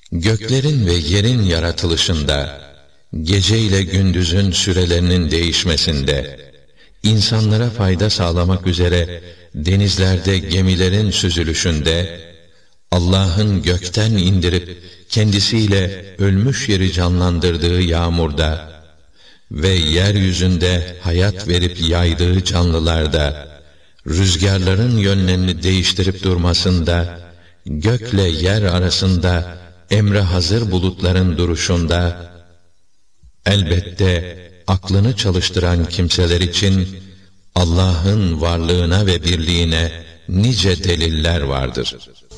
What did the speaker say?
Göklerin ve yerin yaratılışında, gece ile gündüzün sürelerinin değişmesinde, insanlara fayda sağlamak üzere denizlerde gemilerin süzülüşünde, Allah'ın gökten indirip kendisiyle ölmüş yeri canlandırdığı yağmurda ve yeryüzünde hayat verip yaydığı canlılarda, rüzgarların yönlerini değiştirip durmasında, gökle yer arasında emre hazır bulutların duruşunda, elbette aklını çalıştıran kimseler için Allah'ın varlığına ve birliğine nice deliller vardır.